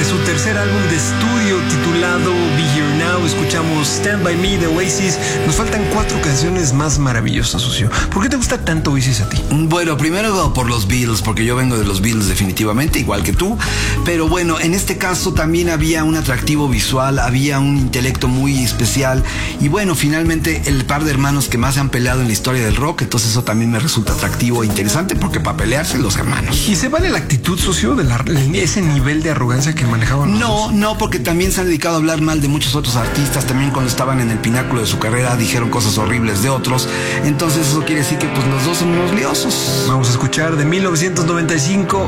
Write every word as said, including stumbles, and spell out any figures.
su tercer álbum de estudio titulado Be Here Now. Escuchamos Stand By Me de Oasis. Nos faltan cuatro canciones más maravillosas, socio. ¿Por qué te gusta tanto Oasis a ti? Bueno, primero por los Beatles, porque yo vengo de los Beatles definitivamente, igual que tú. Pero bueno, en este caso también había un atractivo visual, había un intelecto muy especial. Y bueno, finalmente el par de hermanos que más se han peleado en la historia del rock, entonces eso también me resulta atractivo e interesante, porque para pelearse los hermanos. ¿Y se vale la actitud, socio, de la, ese nivel de arrogancia que manejaban? No, no, porque también se han dedicado a hablar mal de muchos otros artistas. También cuando estaban en el pináculo de su carrera dijeron cosas horribles de otros. Entonces eso quiere decir que pues los dos son unos liosos. Vamos a escuchar de mil novecientos noventa y cinco